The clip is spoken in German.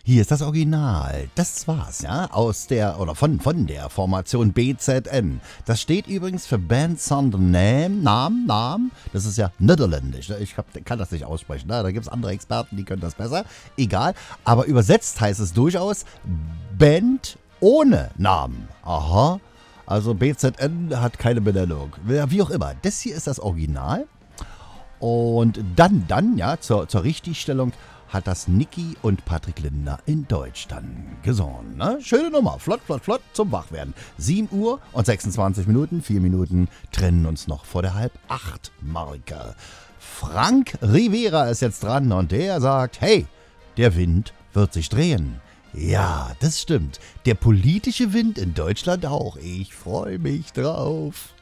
Hier ist das Original. Das war's, ja, von der Formation BZN. Das steht übrigens für Band Zonder Naam. Das ist ja niederländisch. Kann das nicht aussprechen. Da gibt's andere Experten, die können das besser. Egal. Aber übersetzt heißt es durchaus Band ohne Namen. Aha. Also BZN hat keine Benennung. Wie auch immer. Das hier ist das Original. Und dann, ja, zur Richtigstellung hat das Niki und Patrick Lindner in Deutsch dann gesungen. Ne? Schöne Nummer, flott zum Wachwerden. 7 Uhr und 26 Minuten, 4 Minuten trennen uns noch vor der halb-8-Marke. Frank Rivera ist jetzt dran und der sagt, hey, der Wind wird sich drehen. Ja, das stimmt. Der politische Wind in Deutschland auch. Ich freue mich drauf.